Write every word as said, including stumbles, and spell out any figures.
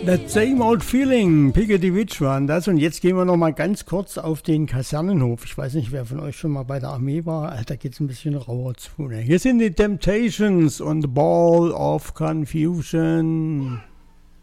That same old feeling, Piggity Witch waren das. Und jetzt gehen wir noch mal ganz kurz auf den Kasernenhof. Ich weiß nicht, wer von euch schon mal bei der Armee war. Da geht es ein bisschen rauer zu. Ne? Hier sind die Temptations und Ball of Confusion.